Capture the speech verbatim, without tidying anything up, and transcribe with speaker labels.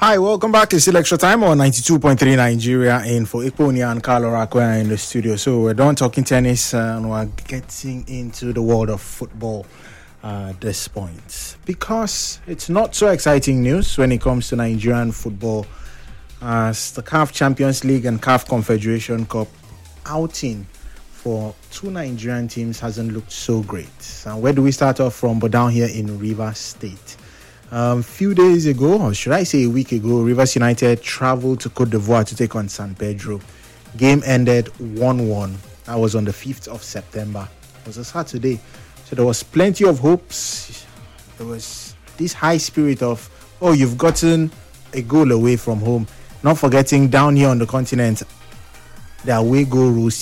Speaker 1: Hi, welcome back to Still Extra Time on ninety-two point three Nigeria in for Ikponia and Carlo Rakwa in the studio. So we're done talking tennis and we're getting into the world of football uh, at this point. Because it's not so exciting news when it comes to Nigerian football, as the C A F Champions League and C A F Confederation Cup outing for two Nigerian teams hasn't looked so great. And where do we start off from? But down here in Rivers State. A um, few days ago, or should I say a week ago, Rivers United traveled to Cote d'Ivoire to take on San Pedro. Game ended one one. That was on the fifth of September. It was a Saturday. So there was plenty of hopes. There was this high spirit of, oh, you've gotten a goal away from home. Not forgetting down here on the continent, the away goal rules